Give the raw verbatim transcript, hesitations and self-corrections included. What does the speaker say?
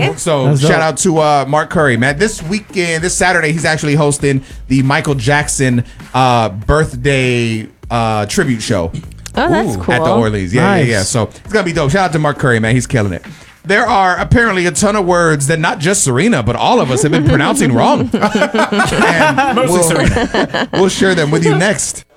Okay. So That's shout dope. out to uh, Mark Curry, man. This weekend, this Saturday, he's actually hosting the Michael Jackson uh, birthday uh, tribute show. Oh, that's cool. At the Orleans. Yeah, Nice. yeah, yeah. So it's going to be dope. Shout out to Mark Curry, man. He's killing it. There are apparently a ton of words that not just Serena, but all of us have been pronouncing wrong. And Mostly we'll, Serena. we'll share them with you next.